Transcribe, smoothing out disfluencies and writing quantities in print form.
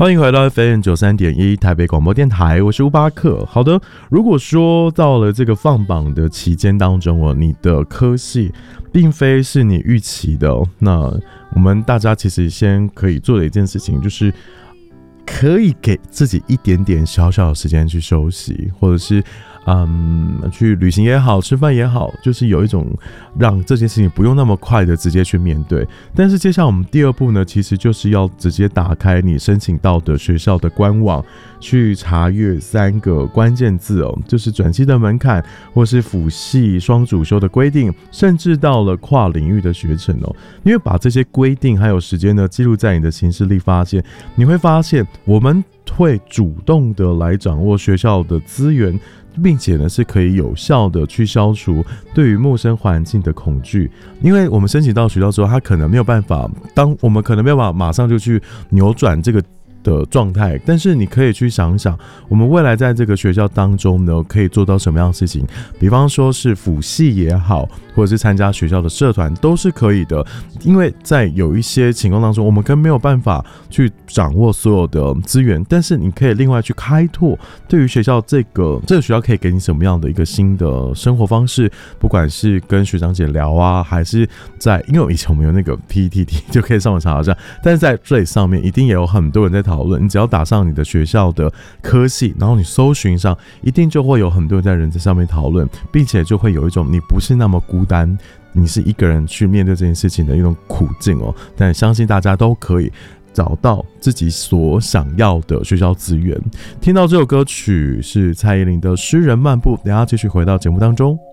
欢迎回到 FM93.1 台北广播电台，我是乌巴克。好的，如果说到了这个放榜的期间当中你的科系并非是你预期的那我们大家其实先可以做的一件事情就是可以给自己一点点小小的时间去休息，或者是去旅行也好，吃饭也好，就是有一种让这件事情不用那么快的直接去面对。但是接下来我们第二步呢，其实就是要直接打开你申请到的学校的官网，去查阅3个关键字就是转系的门槛，或是辅系双主修的规定，甚至到了跨领域的学程因为把这些规定还有时间呢记录在你的行事历发现，你会发现我们会主动的来掌握学校的资源，并且呢是可以有效的去消除对于陌生环境的恐惧。因为我们申请到学校之后，他可能没有办法，我们可能没有办法马上就去扭转这个的状态，但是你可以去想想我们未来在这个学校当中呢可以做到什么样的事情，比方说是辅系也好，或者是参加学校的社团都是可以的。因为在有一些情况当中，我们可能没有办法去掌握所有的资源，但是你可以另外去开拓对于学校这个学校可以给你什么样的一个新的生活方式，不管是跟学长姐聊啊，还是因为以前我们有那个 PTT 就可以上网查这样，但是在这里上面一定也有很多人在讨论，你只要打上你的学校的科系，然后你搜寻上，一定就会有很多人在上面讨论，并且就会有一种你不是那么孤单，你是一个人去面对这件事情的一种苦境但相信大家都可以找到自己所想要的学校资源。听到这首歌曲是蔡依林的《诗人漫步》，等一下继续回到节目当中。